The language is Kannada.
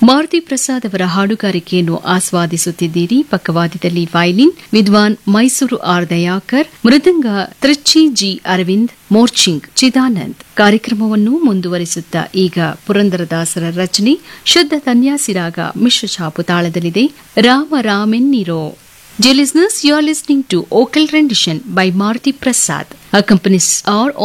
ಮಾರುತಿ ಪ್ರಸಾದ್ ಅವರ ಹಾಡುಗಾರಿಕೆಯನ್ನು ಆಸ್ವಾದಿಸುತ್ತಿದ್ದೀರಿ. ಪಕ್ಕವಾದ್ಯದಲ್ಲಿ ವೈಲಿನ್ ವಿದ್ವಾನ್ ಮೈಸೂರು ಆರ್ ದಯಾಕರ್, ಮೃದಂಗ ತ್ರಿಚ್ಚಿ ಜಿ ಅರವಿಂದ್, ಮೋರ್ಚಿಂಗ್ ಚಿದಾನಂದ್. ಕಾರ್ಯಕ್ರಮವನ್ನು ಮುಂದುವರಿಸುತ್ತಾ ಈಗ ಪುರಂದರದಾಸರ ರಚನೆ ಶುದ್ಧ ಸನ್ಯಾಸಿರಾಗ ಮಿಶ್ರ ಛಾಪು ತಾಳದಲ್ಲಿದೆ. Rama ರಾಮೆನ್ನಿರೋ. Dear listeners, you are listening to Vocal Rendition by Maruti Prasad. Accompanies are